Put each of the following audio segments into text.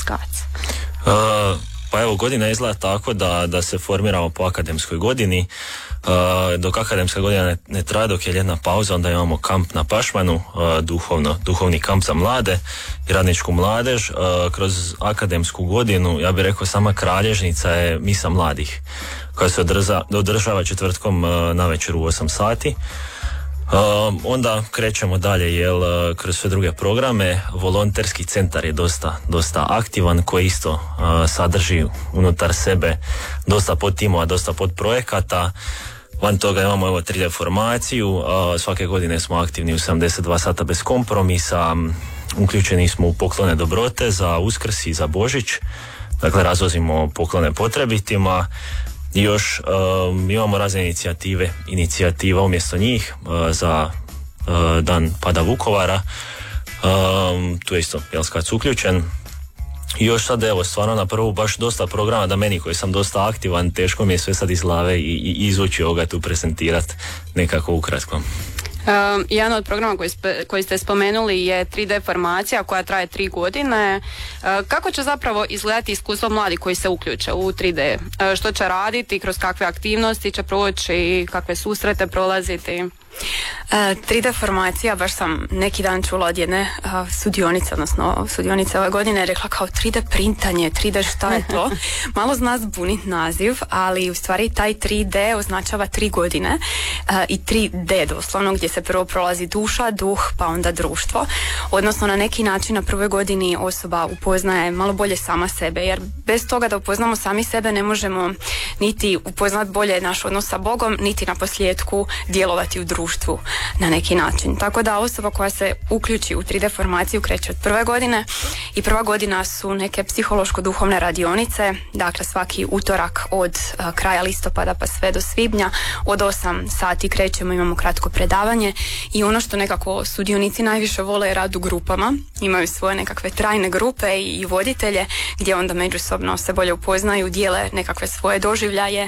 SKAC? Pa evo, godina izgleda tako da se formiramo po akademskoj godini. Dok akademska godina ne traje, dok je ljetna pauza, onda imamo kamp na Pašmanu, duhovni kamp za mlade i radničku mladež. Kroz akademsku godinu, ja bih rekao, sama kralježnica je misa mladih, koja se održava četvrtkom navečer u 8 sati. Onda krećemo dalje, kroz sve druge programe. Volonterski centar je dosta aktivan, koji isto sadrži unutar sebe dosta podtimova, dosta podprojekata. Van toga imamo 3D formaciju, svake godine smo aktivni u 72 sata bez kompromisa, uključeni smo u poklone dobrote za Uskrs i za Božić, dakle razvozimo poklone potrebitima. I još imamo razne inicijativa umjesto njih za dan pada Vukovara, tu je isto SKAC uključen. I još sad stvarno na prvu baš dosta programa, da meni koji sam dosta aktivan, teško mi je sve sad iz glave i izvući ovoga tu prezentirati nekako ukratko. Jedan od programa koji ste spomenuli je 3D formacija koja traje 3 godine. Kako će zapravo izgledati iskustvo mladih koji se uključe u 3D? Što će raditi, kroz kakve aktivnosti će proći, kakve susrete prolaziti? 3D formacija, baš sam neki dan čula od jedne sudionice ove godine, rekla kao 3D printanje, 3D šta je to? Malo zna zbunit naziv, ali u stvari taj 3D označava 3 godine i 3D doslovno, gdje se prvo prolazi duša, duh, pa onda društvo. Odnosno na neki način na prvoj godini osoba upoznaje malo bolje sama sebe, jer bez toga da upoznamo sami sebe ne možemo niti upoznat bolje naš odnos sa Bogom, niti na posljedku djelovati u društvu na neki način. Tako da osoba koja se uključi u 3D formaciju kreće od prve godine i prva godina su neke psihološko-duhovne radionice, dakle svaki utorak od kraja listopada pa sve do svibnja od 8 sati krećemo, imamo kratko predavanje i ono što nekako sudionici najviše vole je rad u grupama, imaju svoje nekakve trajne grupe i voditelje gdje onda međusobno se bolje upoznaju, dijele nekakve svoje doživljaje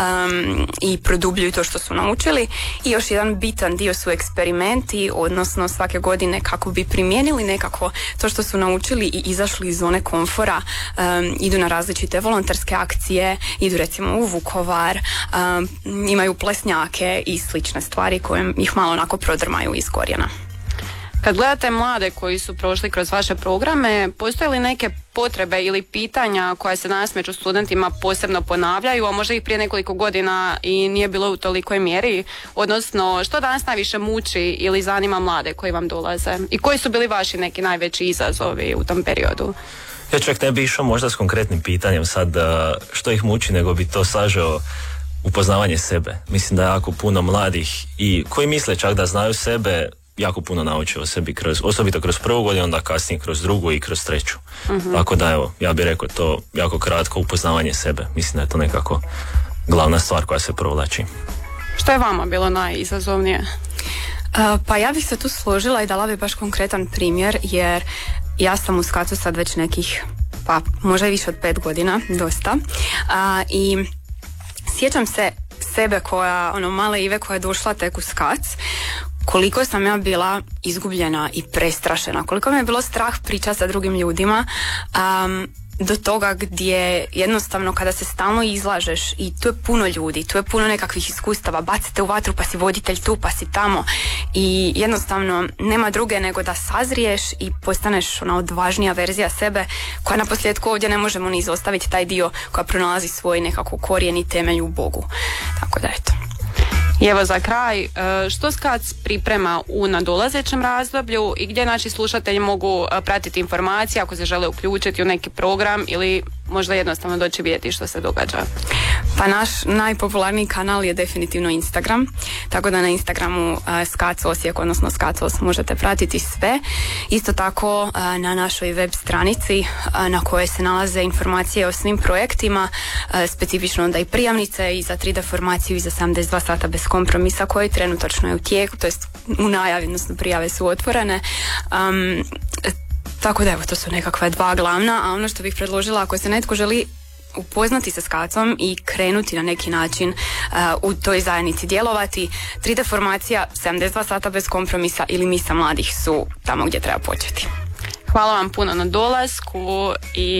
i produbljuju to što su naučili. I još jedan bitan dio su eksperimenti, odnosno svake godine kako bi primijenili nekako to što su naučili i izašli iz zone komfora, idu na različite volonterske akcije, idu recimo u Vukovar, imaju plesnjake i slične stvari koje ih malo onako prodrmaju iz korijena. Kad gledate mlade koji su prošli kroz vaše programe, postoje li neke potrebe ili pitanja koja se danas među studentima posebno ponavljaju, a možda i prije nekoliko godina i nije bilo u tolikoj mjeri? Odnosno, što danas najviše muči ili zanima mlade koji vam dolaze? I koji su bili vaši neki najveći izazovi u tom periodu? Ja čak ne bi išao možda s konkretnim pitanjem sad što ih muči, nego bi to sažeo upoznavanje sebe. Mislim da je jako puno mladih i koji misle čak da znaju sebe, jako puno nauče o sebi, osobito kroz prvu godinu, onda kasnije kroz drugu i kroz treću. Tako da ja bih rekao to jako kratko, upoznavanje sebe. Mislim da je to nekako glavna stvar koja se provlači. Što je vama bilo najizazovnije? Pa ja bih se tu složila i dala bi baš konkretan primjer, jer ja sam u SKAC-u sad već nekih, pa možda i više od 5 godina, dosta. I sjećam se sebe koja, male Ive koja je došla tek u SKAC, koliko sam ja bila izgubljena i prestrašena, koliko me je bilo strah pričati sa drugim ljudima, do toga gdje jednostavno kada se stalno izlažeš i tu je puno ljudi, tu je puno nekakvih iskustava, bacite u vatru pa si voditelj tu pa si tamo i jednostavno nema druge nego da sazriješ i postaneš odvažnija verzija sebe koja na posljedku ovdje ne možemo ni izostaviti taj dio koja pronalazi svoj nekako korijen i temelj u Bogu. Tako da eto. I evo za kraj, što SKAC priprema u nadolazećem razdoblju i gdje naši slušatelji mogu pratiti informacije ako se žele uključiti u neki program ili možda jednostavno doći vidjeti što se događa? Pa naš najpopularniji kanal je definitivno Instagram, tako da na Instagramu SKAC Osijek, odnosno SKAC Os, možete pratiti sve. Isto tako na našoj web stranici na kojoj se nalaze informacije o svim projektima, specifično onda i prijavnice i za 3D formaciju i za 72 sata bez kompromisa koji trenutačno je u tijeku, to jest u najavi, odnosno prijave su otvorene. Tako da evo, to su nekakve 2 glavna, a ono što bih predložila, ako se netko želi upoznati se s SKAC-om i krenuti na neki način u toj zajednici djelovati, 3D formacija, 72 sata bez kompromisa ili misa mladih su tamo gdje treba početi. Hvala vam puno na dolasku i